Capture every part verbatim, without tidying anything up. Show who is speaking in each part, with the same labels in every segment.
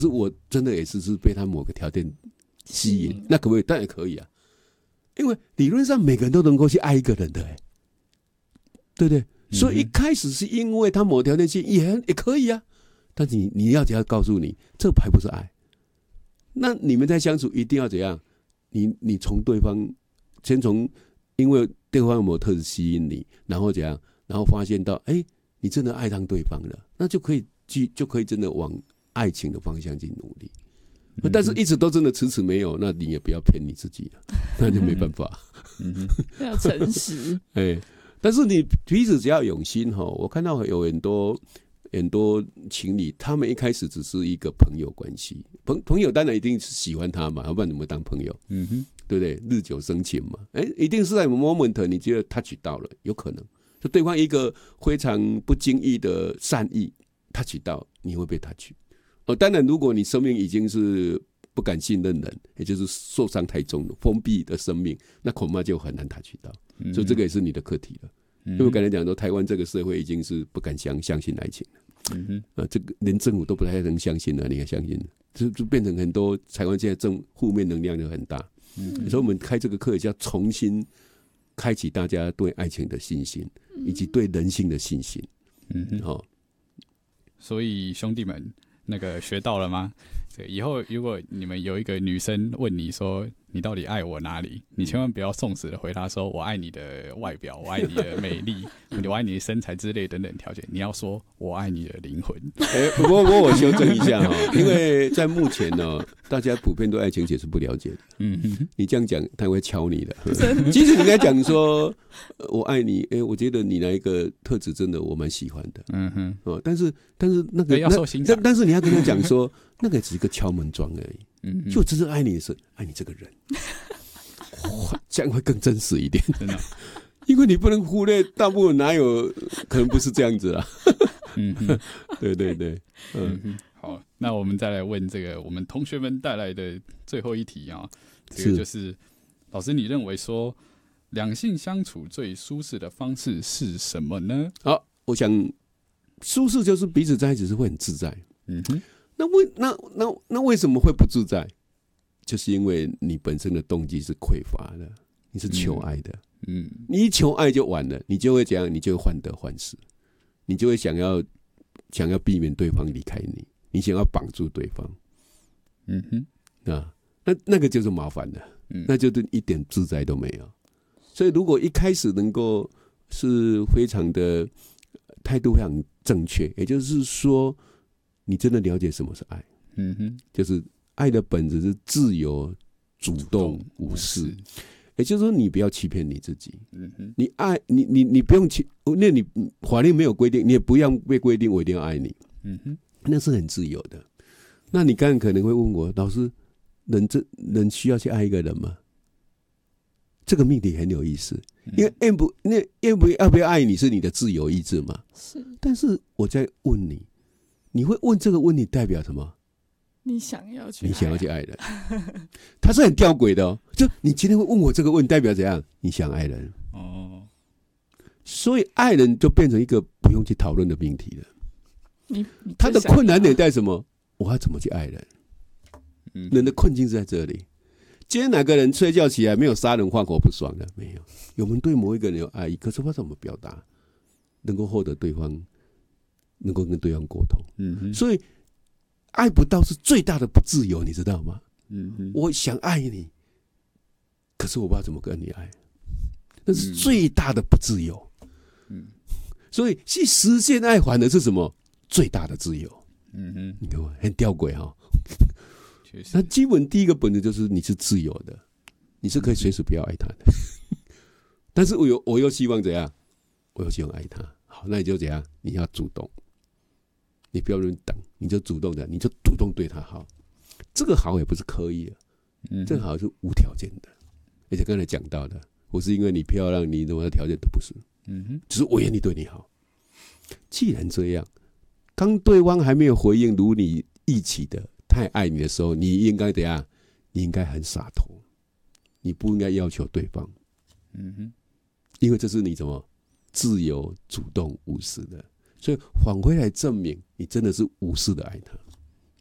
Speaker 1: 是我真的也是是被他某个条件吸引，那可不可以？当然可以啊，因为理论上每个人都能够去爱一个人的、欸，对不对？嗯、所以一开始是因为他某个条件吸引也也可以啊，但是你你要只要告诉你，这还不是爱。那你们在相处一定要怎样？你你从对方先从，因为对方有某特质吸引你，然后怎样，然后发现到，哎、欸，你真的爱上对方了，那就可以去就可以真的往爱情的方向去努力。嗯、但是一直都真的迟迟没有，那你也不要骗你自己了，那就没办法。
Speaker 2: 嗯、要诚实。
Speaker 1: 哎、欸，但是你彼此只要有心哈，我看到有很多。很多情侣，他们一开始只是一个朋友关系，朋朋友当然一定是喜欢他嘛，要不然怎么当朋友？嗯哼，对不对？日久生情嘛，哎、欸，一定是在 moment 你觉得 touch 到了，有可能就对方一个非常不经意的善意 touch 到，你会被 touch。哦，当然，如果你生命已经是不敢信任人，也就是受伤太重了，封闭的生命，那恐怕就很难 touch 到，嗯、所以这个也是你的课题了。因为我刚才讲说，台湾这个社会已经是不敢相相信爱情了，嗯哼，啊，这个连政府都不太能相信了，你还相信？就就变成很多台湾现在正负面能量就很大，嗯，所以我们开这个课也叫重新开启大家对爱情的信心，以及对人性的信心，嗯哼，哦，
Speaker 3: 所以兄弟们，那个学到了吗？以后如果你们有一个女生问你说你到底爱我哪里，你千万不要送死的回答说我爱你的外表，我爱你的美丽，我爱你的身材之类等等条件，你要说我爱你的灵魂。
Speaker 1: 欸、不过我我修正一下哈，因为在目前呢，大家普遍对爱情解是不了解的。嗯，你这样讲他会敲你的。其实你应该讲说我爱你，哎、欸，我觉得你那一个特质真的我蛮喜欢的。嗯哼，哦，但是但是那个
Speaker 3: 要受欣赏，
Speaker 1: 但是你要跟他讲说那个只是一个敲门砖而已。嗯，就真正爱你的是爱你这个人，哇，这样会更真实一点，真的，因为你不能忽略，大部分哪有可能不是这样子啦。嗯，对对对，嗯,
Speaker 3: 嗯，好，那我们再来问这个我们同学们带来的最后一题啊，这个就是老师，你认为说两性相处最舒适的方式是什么呢？
Speaker 1: 好，我想舒适就是彼此在一起是会很自在。嗯哼。那为那那那为什么会不自在？就是因为你本身的动机是匮乏的，你是求爱的，嗯，你一求爱就完了，你就会怎样？你就会患得患失，你就会想要想要避免对方离开你，你想要绑住对方，嗯哼，啊，那那个就是麻烦了，嗯，那就是一点自在都没有。所以如果一开始能够是非常的态度非常正确，也就是说。你真的了解什么是爱？嗯哼，就是爱的本质是自由、主动、无私。也就是说，你不要欺骗你自己。嗯哼，你爱你你你不用欺，那你法律没有规定，你也不要被规定我一定要爱你。嗯哼，那是很自由的。那你刚刚可能会问我，老师，人这人需要去爱一个人吗？这个命题很有意思，因为愿不那愿不要不要爱你是你的自由意志嘛。是，但是我在问你。你会问这个问题代表什么？
Speaker 2: 你想要去，
Speaker 1: 你想要去爱人，他是很吊诡的哦。就你今天会问我这个问题，代表怎样？你想爱人哦，所以爱人就变成一个不用去讨论的命题了。你他的困难点在什么？我要怎么去爱人？嗯，人的困境是在这里。今天哪个人睡觉起来没有杀人放火不爽的？没有。我们对某一个人有爱意，可是他怎么表达，能够获得对方？能够跟对方沟通，嗯，所以爱不到是最大的不自由，你知道吗？嗯，我想爱你，可是我不知道怎么跟你爱，那是最大的不自由。嗯，所以去实现爱反而是什么？最大的自由。嗯哼，你看很吊诡哈。确实，那基本第一个本质就是你是自由的，你是可以随时不要爱他的，但是我又我又希望怎样？我又希望爱他。好，那你就怎样？你要主动。你不要人等，你就主动的，你就主动对他好。这个好也不是刻意的，嗯，这个好是无条件的。而且刚才讲到的，不是因为你漂亮，你什么条件都不是，嗯哼，只是我愿意对你好。既然这样，当对方还没有回应如你预期的太爱你的时候，你应该怎样？你应该很洒脱，你不应该要求对方，嗯哼，因为这是你什么自由、主动、无私的。所以返回来证明你真的是无私的爱他，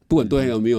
Speaker 1: 不管对方有没有